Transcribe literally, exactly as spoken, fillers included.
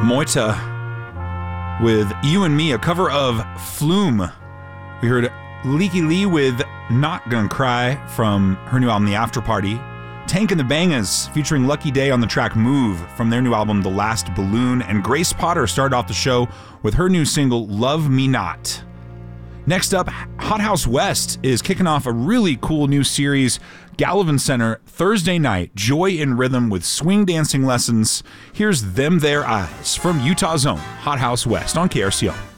Moita with You and Me, a cover of Flume. We heard Leaky Lee with Not Gonna Cry from her new album, The After Party. Tank and the Bangas featuring Lucky Day on the track Move from their new album, The Last Balloon. And Grace Potter started off the show with her new single, Love Me Not. Next up, Hot House West is kicking off a really cool new series, Gallivan Center, Thursday night, Joy in Rhythm with swing dancing lessons. Here's Them Their Eyes from Utah's own Hot House West on K R C O.